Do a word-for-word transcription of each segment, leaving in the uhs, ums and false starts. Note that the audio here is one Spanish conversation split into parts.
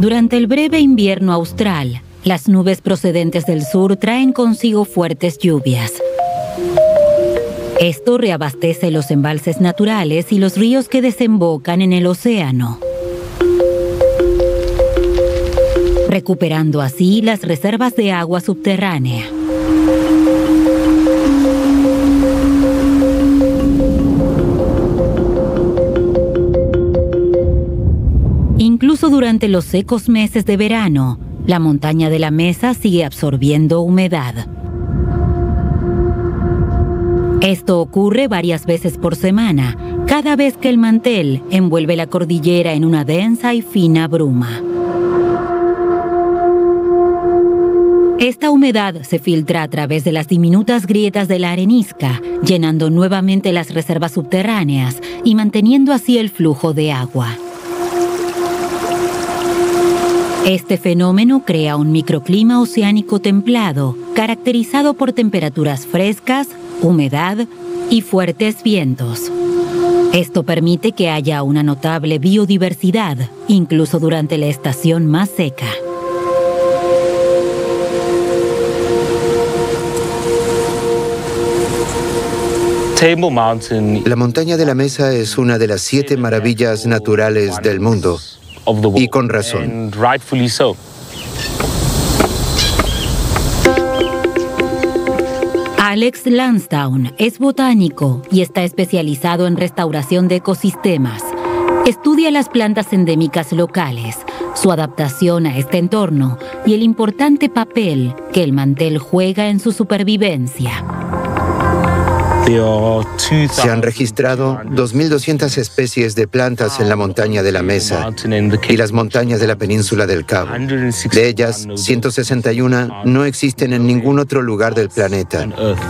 Durante el breve invierno austral, las nubes procedentes del sur traen consigo fuertes lluvias. Esto reabastece los embalses naturales y los ríos que desembocan en el océano, recuperando así las reservas de agua subterránea. Incluso durante los secos meses de verano, la montaña de la Mesa sigue absorbiendo humedad. Esto ocurre varias veces por semana, cada vez que el mantel envuelve la cordillera en una densa y fina bruma. Esta humedad se filtra a través de las diminutas grietas de la arenisca, llenando nuevamente las reservas subterráneas y manteniendo así el flujo de agua. Este fenómeno crea un microclima oceánico templado, caracterizado por temperaturas frescas, humedad y fuertes vientos. Esto permite que haya una notable biodiversidad, incluso durante la estación más seca. La montaña de la Mesa es una de las siete maravillas naturales del mundo, y con razón. Alex Lansdowne es botánico y está especializado en restauración de ecosistemas. Estudia las plantas endémicas locales, su adaptación a este entorno y el importante papel que el mantel juega en su supervivencia. Se han registrado dos mil doscientas especies de plantas en la montaña de la Mesa y las montañas de la península del Cabo. De ellas, ciento sesenta y uno no existen en ningún otro lugar del planeta.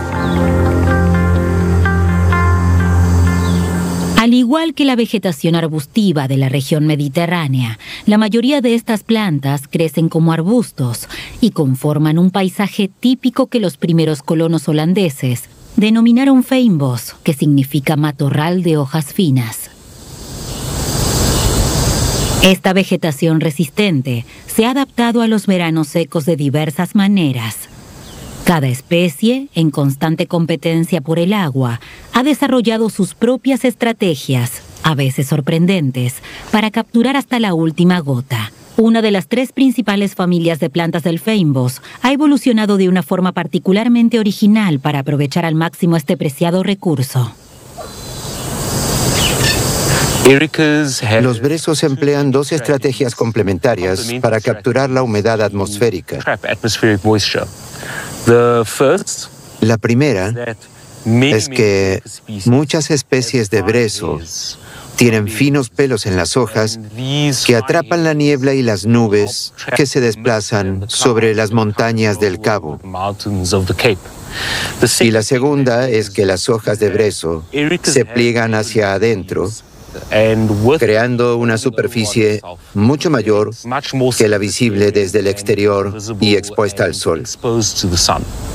Al igual que la vegetación arbustiva de la región mediterránea, la mayoría de estas plantas crecen como arbustos y conforman un paisaje típico que los primeros colonos holandeses denominaron fynbos, que significa matorral de hojas finas. Esta vegetación resistente se ha adaptado a los veranos secos de diversas maneras. Cada especie, en constante competencia por el agua, ha desarrollado sus propias estrategias, a veces sorprendentes, para capturar hasta la última gota. Una de las tres principales familias de plantas del fynbos ha evolucionado de una forma particularmente original para aprovechar al máximo este preciado recurso. Los brezos emplean dos estrategias complementarias para capturar la humedad atmosférica. La primera es que muchas especies de brezo tienen finos pelos en las hojas que atrapan la niebla y las nubes que se desplazan sobre las montañas del Cabo. Y la segunda es que las hojas de brezo se pliegan hacia adentro, creando una superficie mucho mayor que la visible desde el exterior y expuesta al sol.